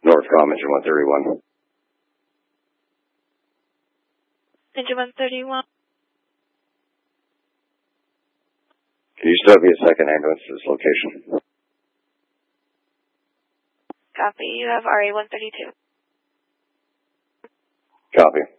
Northcom, engine 131. Engine 131. Can you still be a second ambulance to this location? Copy. You have RA 132. Copy.